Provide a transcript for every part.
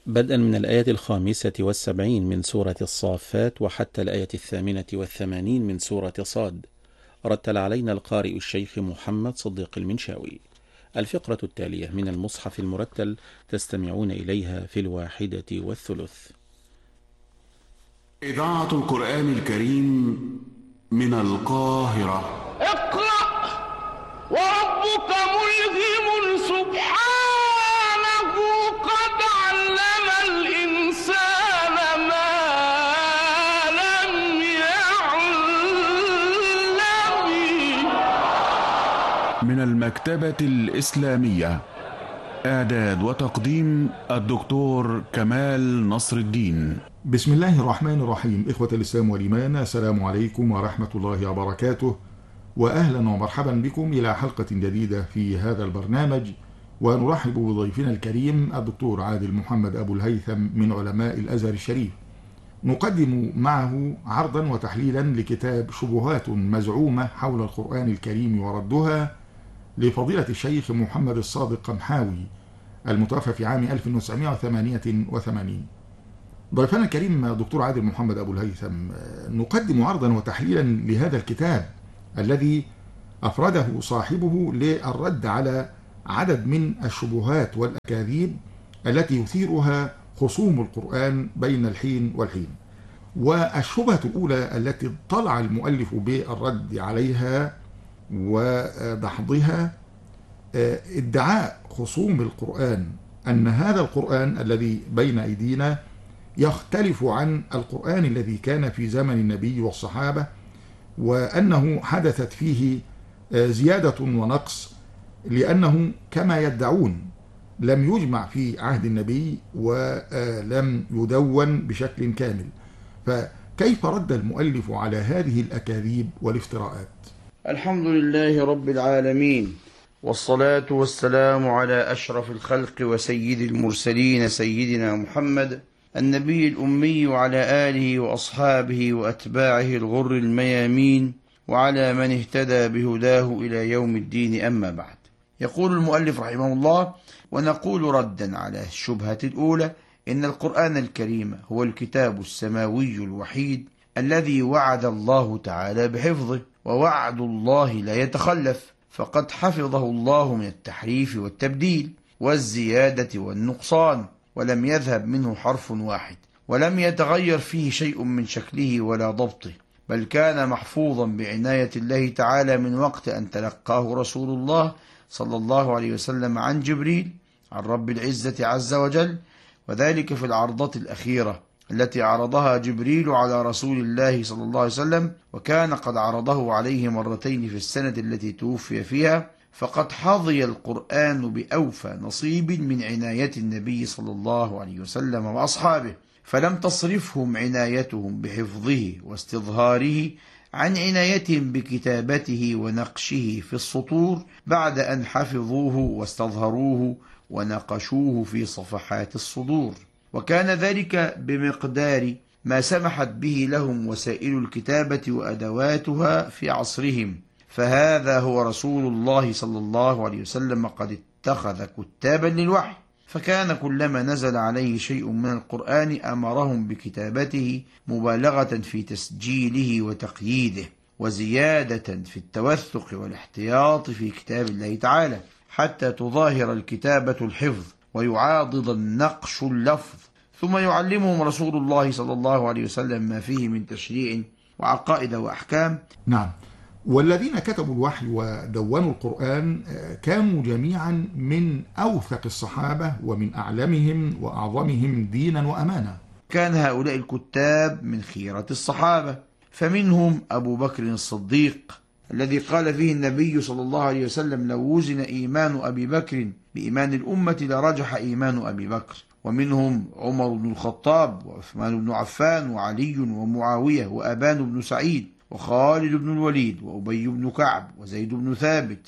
بدءا من الآية 75 من سورة الصافات وحتى الآية 88 من سورة صاد. رتل علينا القارئ الشيخ محمد صديق المنشاوي. الفقرة التالية من المصحف المرتل تستمعون إليها في 1:03. إذاعة القرآن الكريم من القاهرة. اقرأ وربك ملهم سبحانه قد علم الإنسان ما لم يعلم. من المكتبة الإسلامية، إعداد وتقديم الدكتور كمال نصر الدين. بسم الله الرحمن الرحيم. إخوة الإسلام والإيمان، السلام عليكم ورحمة الله وبركاته، وأهلا ومرحبا بكم إلى حلقة جديدة في هذا البرنامج، ونرحب بضيفنا الكريم الدكتور عادل محمد أبو الهيثم من علماء الأزهر الشريف. نقدم معه عرضا وتحليلا لكتاب شبهات مزعومة حول القرآن الكريم وردها لفضيلة الشيخ محمد الصادق قمحاوي المتوفى في عام 1988. ضيفنا الكريم دكتور عادل محمد أبو الهيثم، نقدم عرضا وتحليلا لهذا الكتاب الذي أفرده صاحبه للرد على عدد من الشبهات والأكاذيب التي يثيرها خصوم القرآن بين الحين والحين. والشبهة الأولى التي اطلع المؤلف بالرد عليها ودحضها ادعاء خصوم القرآن أن هذا القرآن الذي بين أيدينا يختلف عن القرآن الذي كان في زمن النبي والصحابة، وأنه حدثت فيه زيادة ونقص، لأنه كما يدعون لم يجمع في عهد النبي ولم يدون بشكل كامل. فكيف رد المؤلف على هذه الأكاذيب والافتراءات؟ الحمد لله رب العالمين، والصلاة والسلام على أشرف الخلق وسيد المرسلين سيدنا محمد النبي الأمي، وعلى آله وأصحابه وأتباعه الغر الميامين، وعلى من اهتدى بهداه إلى يوم الدين. أما بعد، يقول المؤلف رحمه الله: ونقول ردا على الشبهة الأولى إن القرآن الكريم هو الكتاب السماوي الوحيد الذي وعد الله تعالى بحفظه، ووعد الله لا يتخلف، فقد حفظه الله من التحريف والتبديل والزيادة والنقصان، ولم يذهب منه حرف واحد، ولم يتغير فيه شيء من شكله ولا ضبطه، بل كان محفوظا بعناية الله تعالى من وقت أن تلقاه رسول الله صلى الله عليه وسلم عن جبريل عن رب العزة عز وجل، وذلك في العرضة الأخيرة التي عرضها جبريل على رسول الله صلى الله عليه وسلم، وكان قد عرضه عليه مرتين في السنة التي توفي فيها، فقد حظي القرآن بأوفى نصيب من عناية النبي صلى الله عليه وسلم وأصحابه، فلم تصرفهم عنايتهم بحفظه واستظهاره عن عنايتهم بكتابته ونقشه في السطور بعد أن حفظوه واستظهروه ونقشوه في صفحات الصدور. وكان ذلك بمقدار ما سمحت به لهم وسائل الكتابة وأدواتها في عصرهم، فهذا هو رسول الله صلى الله عليه وسلم قد اتخذ كتابا للوحي، فكان كلما نزل عليه شيء من القرآن أمرهم بكتابته، مبالغة في تسجيله وتقييده، وزيادة في التوثق والاحتياط في كتاب الله تعالى، حتى تظاهر الكتابة الحفظ ويعاضد النقش اللفظ، ثم يعلمهم رسول الله صلى الله عليه وسلم ما فيه من تشريع وعقائد وأحكام. نعم، والذين كتبوا الوحي ودونوا القرآن كانوا جميعا من أوثق الصحابة ومن أعلمهم وأعظمهم دينا وأمانة. كان هؤلاء الكتاب من خيرة الصحابة، فمنهم أبو بكر الصديق الذي قال فيه النبي صلى الله عليه وسلم: لو وزن إيمان أبي بكر بإيمان الأمة لرجح إيمان أبي بكر. ومنهم عمر بن الخطاب وعثمان بن عفان وعلي ومعاوية وأبان بن سعيد وخالد بن الوليد وأبي بن كعب وزيد بن ثابت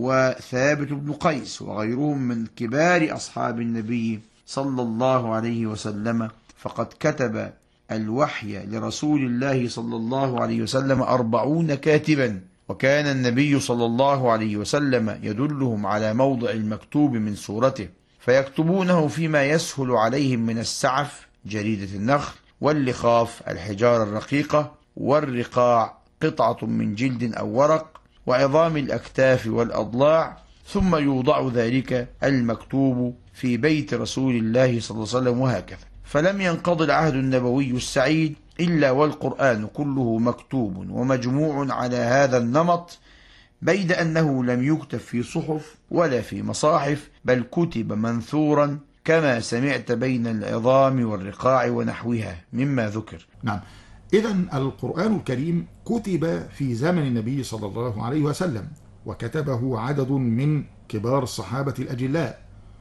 وثابت بن قيس وغيرهم من كبار أصحاب النبي صلى الله عليه وسلم. فقد كتب الوحي لرسول الله صلى الله عليه وسلم 40 كاتبا، وكان النبي صلى الله عليه وسلم يدلهم على موضع المكتوب من سورته، فيكتبونه فيما يسهل عليهم من السعف جريدة النخل، واللخاف الحجارة الرقيقة، والرقاع قطعة من جلد أو ورق، وعظام الأكتاف والأضلاع، ثم يوضع ذلك المكتوب في بيت رسول الله صلى الله عليه وسلم، وهكذا. فلم ينقض العهد النبوي السعيد إلا والقرآن كله مكتوب ومجموع على هذا النمط، بيد أنه لم يكتب في صحف ولا في مصاحف، بل كتب منثورا كما سمعت بين العظام والرقاع ونحوها مما ذكر. نعم، إذن القرآن الكريم كتب في زمن النبي صلى الله عليه وسلم، وكتبه عدد من كبار الصحابة الأجلاء،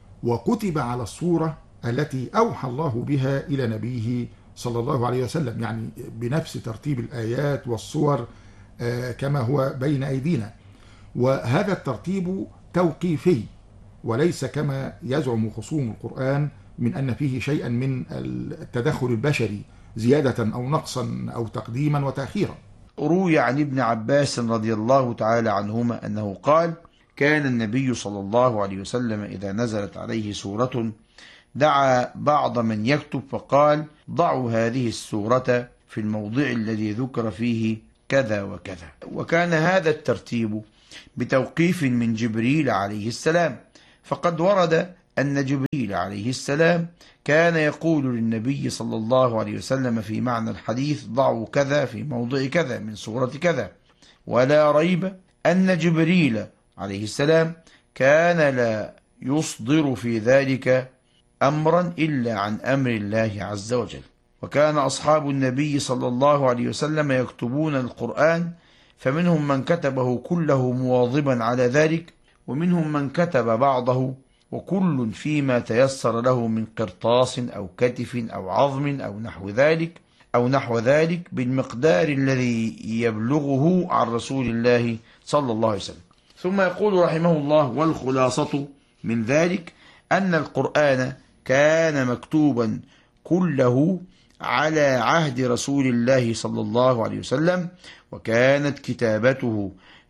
وكتب على الصورة التي أوحى الله بها إلى نبيه صلى الله عليه وسلم، يعني بنفس ترتيب الآيات والصور كما هو بين أيدينا. وهذا الترتيب توقيفي، وليس كما يزعم خصوم القرآن من أن فيه شيئا من التدخل البشري زيادة أو نقصا أو تقديما وتأخيرا. روي عن ابن عباس رضي الله تعالى عنهما أنه قال: كان النبي صلى الله عليه وسلم إذا نزلت عليه سورة دعا بعض من يكتب فقال: ضعوا هذه السورة في الموضع الذي ذكر فيه كذا وكذا. وكان هذا الترتيب بتوقيف من جبريل عليه السلام، فقد ورد أن جبريل عليه السلام كان يقول للنبي صلى الله عليه وسلم في معنى الحديث: ضعوا كذا في موضع كذا من سورة كذا. ولا ريب أن جبريل عليه السلام كان لا يصدر في ذلك أمرا إلا عن أمر الله عز وجل. وكان أصحاب النبي صلى الله عليه وسلم يكتبون القرآن، فمنهم من كتبه كله مواظبا على ذلك، ومنهم من كتب بعضه، وكل فيما تيسر له من قرطاس أو كتف أو عظم أو نحو ذلك بالمقدار الذي يبلغه عن رسول الله صلى الله عليه وسلم. ثم يقول رحمه الله: والخلاصة من ذلك أن القرآن كان مكتوبا كله على عهد رسول الله صلى الله عليه وسلم، وكانت كتابته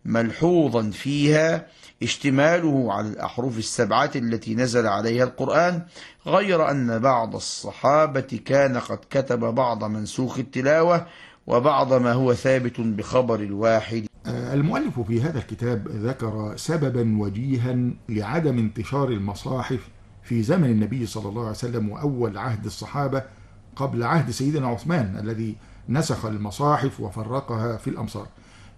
ملحوظا فيها اشتماله على الأحرف السبعة التي نزل عليها القرآن، غير أن بعض الصحابة كان قد كتب بعض منسوخ التلاوة وبعض ما هو ثابت بخبر الواحد. المؤلف في هذا الكتاب ذكر سببا وجيها لعدم انتشار المصاحف في زمن النبي صلى الله عليه وسلم وأول عهد الصحابة قبل عهد سيدنا عثمان الذي نسخ المصاحف وفرقها في الأمصار.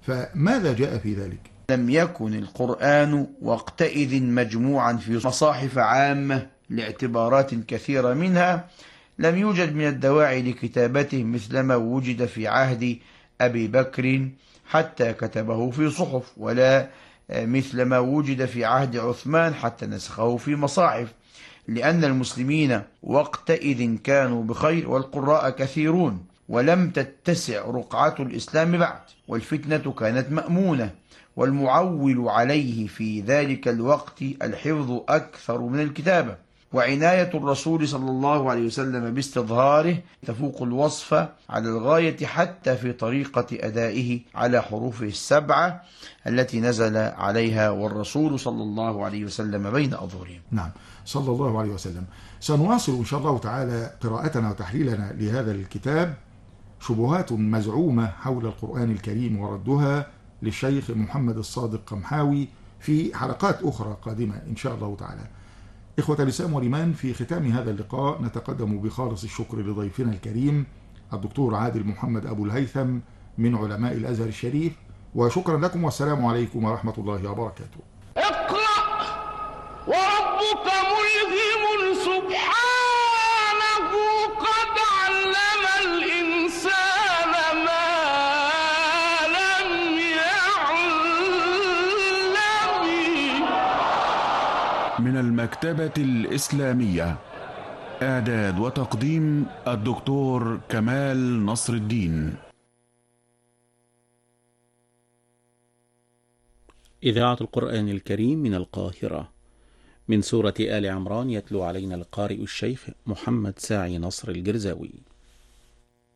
فماذا جاء في ذلك؟ لم يكن القرآن وقتئذ مجموعا في مصاحف عامة لاعتبارات كثيرة، منها لم يوجد من الدواعي لكتابته مثلما وجد في عهد أبي بكر حتى كتبه في صحف، ولا مثلما وجد في عهد عثمان حتى نسخه في مصاحف، لأن المسلمين وقتئذ كانوا بخير والقراء كثيرون، ولم تتسع رقعة الإسلام بعد، والفتنة كانت مأمونة، والمعول عليه في ذلك الوقت الحفظ أكثر من الكتابة، وعناية الرسول صلى الله عليه وسلم باستظهاره تفوق الوصف على الغاية، حتى في طريقة أدائه على حروفه السبعة التي نزل عليها والرسول صلى الله عليه وسلم بين أظهرهم. نعم، صلى الله عليه وسلم. سنواصل إن شاء الله تعالى قراءتنا وتحليلنا لهذا الكتاب، شبهات مزعومة حول القرآن الكريم وردها للشيخ محمد الصادق قمحاوي في حلقات أخرى قادمة إن شاء الله تعالى. إخوة الإسلام والإيمان، في ختام هذا اللقاء نتقدم بخالص الشكر لضيفنا الكريم الدكتور عادل محمد أبو الهيثم من علماء الأزهر الشريف، وشكرا لكم والسلام عليكم ورحمة الله وبركاته. اقرأ وربك ملهم سبحانه قد علم الإنسان ما لم يعلم. من المكتبة الإسلامية، إعداد وتقديم الدكتور كمال نصر الدين. إذاعة القرآن الكريم من القاهرة، من سورة آل عمران، يتلو علينا القارئ الشيخ محمد ساعي نصر الجرزاوي.